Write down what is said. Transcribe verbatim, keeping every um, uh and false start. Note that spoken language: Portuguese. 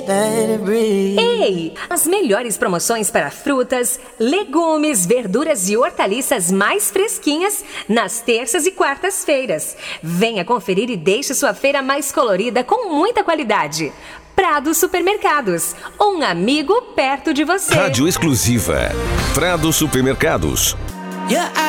let it breathe. Ei! As melhores promoções para frutas, legumes, verduras e hortaliças mais fresquinhas nas terças e quartas-feiras. Venha conferir e deixe sua feira mais colorida com muita qualidade. Prado Supermercados, um amigo perto de você. Rádio exclusiva Prado Supermercados. Yeah, I